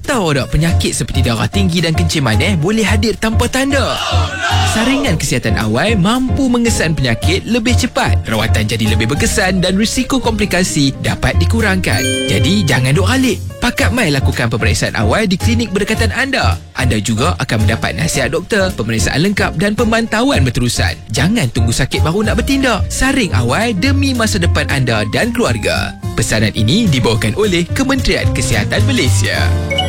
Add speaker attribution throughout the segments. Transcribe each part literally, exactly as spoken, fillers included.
Speaker 1: Tahu tak penyakit seperti darah tinggi dan kencing manis boleh hadir tanpa tanda? Saringan kesihatan awal mampu mengesan penyakit lebih cepat. Rawatan jadi lebih berkesan dan risiko komplikasi dapat dikurangkan. Jadi jangan duk ralik. Pakat mai lakukan pemeriksaan awal di klinik berdekatan anda. Anda juga akan mendapat nasihat doktor, pemeriksaan lengkap dan pemantauan berterusan. Jangan tunggu sakit baru nak bertindak. Saring awal demi masa depan anda dan keluarga. Pesanan ini dibawakan oleh Kementerian Kesihatan Malaysia.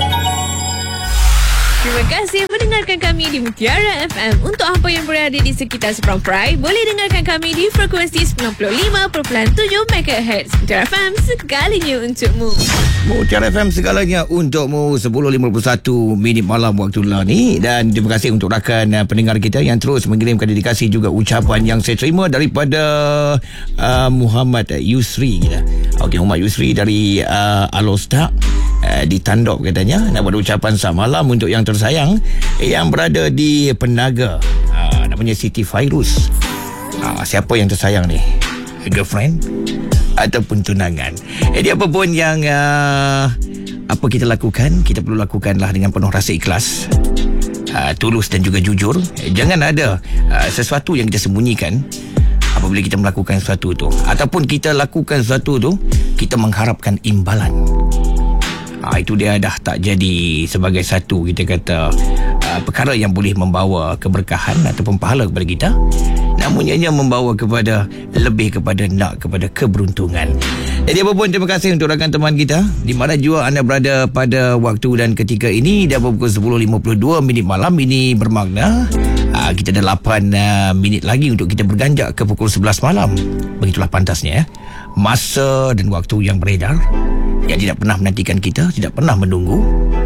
Speaker 2: Terima kasih mendengarkan kami di Mutiara F M. Untuk apa yang berada di sekitar Seberang Perai, boleh dengarkan kami di frekuensi sembilan puluh lima perpuluhan tujuh megahertz. Mutiara F M, segalanya untukmu.
Speaker 3: Mutiara F M, segalanya untukmu. Sepuluh lima puluh satu minit malam waktu lah ni. Dan terima kasih untuk rakan uh, pendengar kita yang terus mengirimkan dedikasi juga ucapan yang saya terima daripada uh, Muhammad Yusri. Okey, Muhammad Yusri dari uh, Alostak. Uh, di Tandop katanya nak buat ucapan selamat malam untuk yang tersayang yang berada di Penaga, uh, namanya Siti Fairuz. Uh, siapa yang tersayang ni? Girlfriend ataupun tunangan? Jadi apa pun yang uh, apa kita lakukan, kita perlu lakukanlah dengan penuh rasa ikhlas, uh, tulus dan juga jujur. Jangan ada uh, sesuatu yang kita sembunyikan apabila kita melakukan sesuatu tu, ataupun kita lakukan sesuatu tu kita mengharapkan imbalan. Ha, itu dia dah tak jadi sebagai satu, kita kata, uh, perkara yang boleh membawa keberkahan ataupun pahala kepada kita, namun ianya membawa kepada lebih kepada nak kepada keberuntungan. Jadi apa pun, terima kasih untuk rakan teman kita di mana jua anda berada pada waktu dan ketika ini. Dah pukul sepuluh lima puluh dua minit malam. Ini bermakna uh, kita ada lapan uh, minit lagi untuk kita berganjak ke pukul sebelas malam. Begitulah pantasnya ya. Masa dan waktu yang beredar yang tidak pernah menantikan kita, tidak pernah menunggu.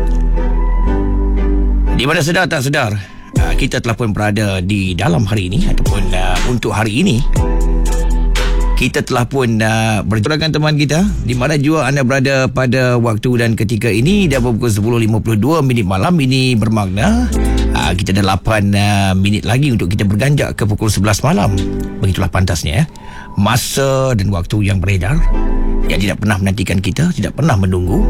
Speaker 3: Di mana sedar tak sedar, uh, kita telah pun berada di dalam hari ini, ataupun uh, untuk hari ini kita telah pun uh, berjumpa teman kita di mana jua anda berada pada waktu dan ketika ini. Dah pukul sepuluh lima puluh dua minit malam. Ini bermakna uh, kita ada lapan uh, minit lagi untuk kita berganjak ke pukul sebelas malam. Begitulah pantasnya ya. Masa dan waktu yang beredar yang tidak pernah menantikan kita, tidak pernah menunggu.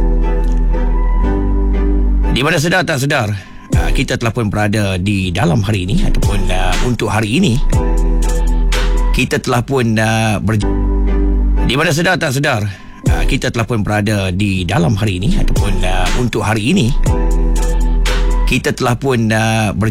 Speaker 3: Di mana sedar tak sedar, uh, kita telah pun berada di dalam hari ini, ataupun uh, untuk hari ini kita telah pun uh, ber- di mana sedar tak sedar, uh, kita telah pun berada di dalam hari ini, ataupun uh, untuk hari ini kita telah pun uh, ber-